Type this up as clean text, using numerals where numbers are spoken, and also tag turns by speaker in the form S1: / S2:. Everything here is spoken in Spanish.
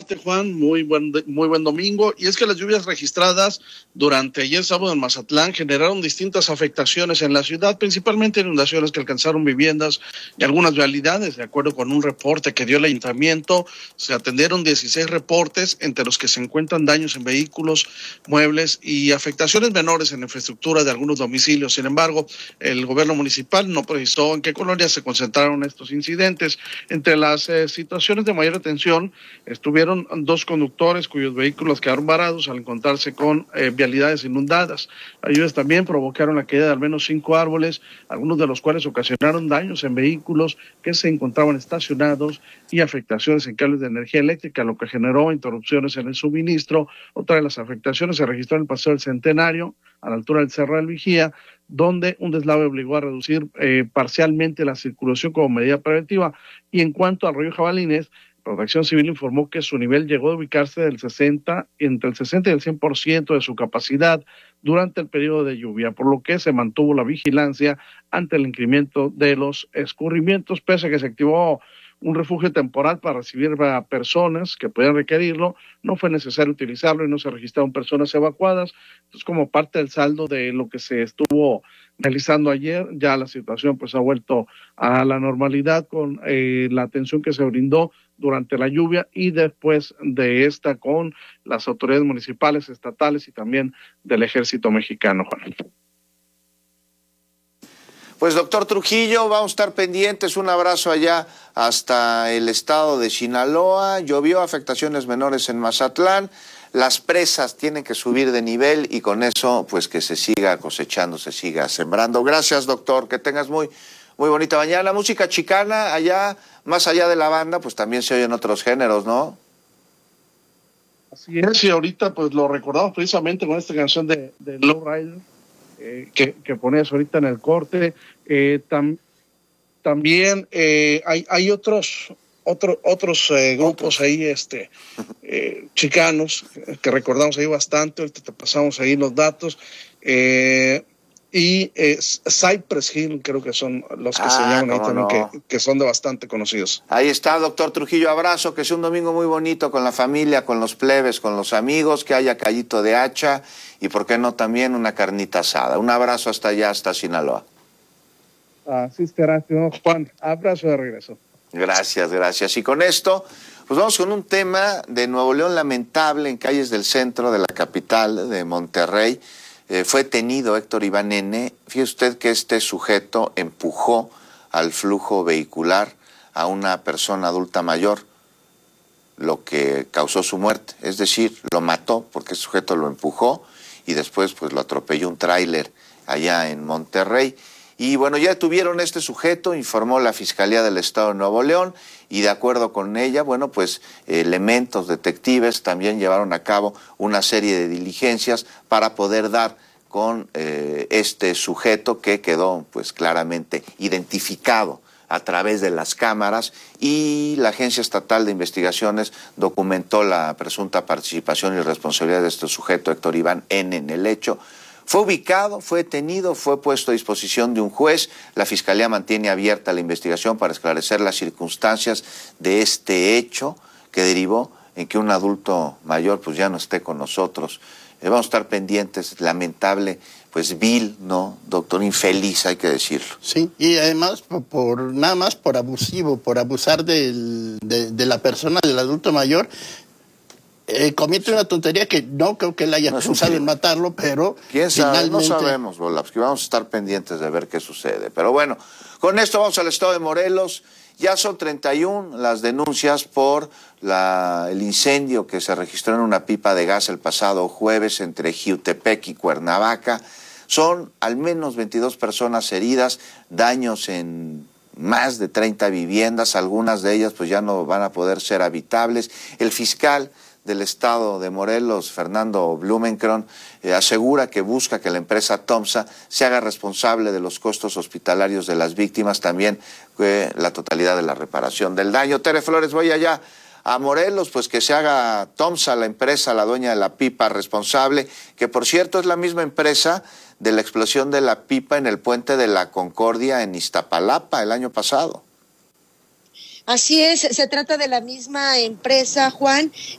S1: saludarte, Juan. Muy buen domingo. Y es que las lluvias registradas durante ayer sábado en Mazatlán generaron distintas afectaciones en la ciudad, principalmente inundaciones que alcanzaron viviendas y algunas vialidades. De acuerdo con un reporte que dio el ayuntamiento, se atendieron 16 reportes, entre los que se encuentran daños en vehículos, muebles y afectaciones menores en la infraestructura de algunos domicilios. Sin embargo, el gobierno municipal no precisó en qué colonias se concentraron estos incidentes. Entre las situaciones de mayor atención estuvieron 2 conductores cuyos vehículos quedaron varados al encontrarse con vialidades inundadas. Las lluvias también provocaron la caída de al menos 5 árboles, algunos de los cuales ocasionaron daños en vehículos que se encontraban estacionados y afectaciones en cables de energía eléctrica, lo que generó interrupciones en el suministro. Otra de las afectaciones se registró en el Paseo del Centenario, a la altura del Cerro del Vigía, donde un deslave obligó a reducir parcialmente la circulación como medida preventiva. Y en cuanto al río Jabalines, Protección Civil informó que su nivel llegó a ubicarse entre el 60 y el 100% de su capacidad durante el periodo de lluvia, por lo que se mantuvo la vigilancia ante el incremento de los escurrimientos, pese a que se activó un refugio temporal para recibir a personas que podían requerirlo. No fue necesario utilizarlo y no se registraron personas evacuadas. Entonces, como parte del saldo de lo que se estuvo realizando ayer, ya la situación pues ha vuelto a la normalidad con la atención que se brindó durante la lluvia y después de esta con las autoridades municipales, estatales y también del Ejército Mexicano, Juan.
S2: Pues doctor Trujillo, vamos a estar pendientes, un abrazo allá hasta el estado de Sinaloa. Llovió, afectaciones menores en Mazatlán, las presas tienen que subir de nivel y con eso pues que se siga cosechando, se siga sembrando. Gracias doctor, que tengas muy bonita mañana. Música chicana allá, más allá de la banda, pues también se oyen otros géneros, ¿no?
S1: Así es, y ahorita pues lo recordamos precisamente con esta canción de Lowrider. Que pones ahorita en el corte. También hay otros grupos ahí chicanos que recordamos ahí bastante. Ahorita te pasamos ahí los datos. Y Cypress Hill creo que son los que se llaman ahí también, no, que son de bastante conocidos.
S2: Ahí está, doctor Trujillo, abrazo, que sea un domingo muy bonito con la familia, con los plebes, con los amigos, que haya callito de hacha y por qué no también una carnita asada. Un abrazo hasta allá, hasta Sinaloa.
S1: Así será, Juan, abrazo de regreso.
S2: Gracias. Y con esto, pues vamos con un tema de Nuevo León lamentable en calles del centro de la capital de Monterrey. Fue detenido Héctor Iván N. Fíjese usted que este sujeto empujó al flujo vehicular a una persona adulta mayor, lo que causó su muerte. Es decir, lo mató porque el sujeto lo empujó y después pues lo atropelló un tráiler allá en Monterrey. Y bueno, ya detuvieron a este sujeto, informó la Fiscalía del Estado de Nuevo León, y de acuerdo con ella, bueno, pues elementos detectives también llevaron a cabo una serie de diligencias para poder dar con este sujeto que quedó pues claramente identificado a través de las cámaras, y la Agencia Estatal de Investigaciones documentó la presunta participación y responsabilidad de este sujeto, Héctor Iván N., en el hecho. Fue ubicado, fue detenido, fue puesto a disposición de un juez. La Fiscalía mantiene abierta la investigación para esclarecer las circunstancias de este hecho que derivó en que un adulto mayor pues ya no esté con nosotros. Vamos a estar pendientes, lamentable, pues vil, ¿no, doctor? Infeliz, hay que decirlo.
S3: Sí, y además nada más por abusivo, por abusar de la persona, del adulto mayor. Comete una tontería que no creo que él haya pensado en matarlo, pero
S2: ¿quién sabe?
S3: Finalmente...
S2: No sabemos, Volapsky, vamos a estar pendientes de ver qué sucede. Pero bueno, con esto vamos al estado de Morelos. Ya son 31 las denuncias por el incendio que se registró en una pipa de gas el pasado jueves entre Jiutepec y Cuernavaca. Son al menos 22 personas heridas, daños en más de 30 viviendas, algunas de ellas pues ya no van a poder ser habitables. El fiscal del estado de Morelos, Fernando Blumenkron, asegura que busca que la empresa Tomsa se haga responsable de los costos hospitalarios de las víctimas, también la totalidad de la reparación del daño. Tere Flores, voy allá a Morelos, pues que se haga Tomsa, la empresa, la dueña de la pipa, responsable, que por cierto es la misma empresa de la explosión de la pipa en el puente de la Concordia en Iztapalapa el año pasado.
S4: Así es, se trata de la misma empresa, Juan,